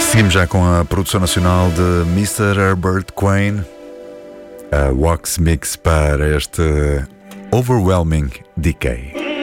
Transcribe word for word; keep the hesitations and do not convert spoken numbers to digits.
Seguimos já com a produção nacional de mister Herbert Quain, a Wax Mix para este Overwhelming Decay.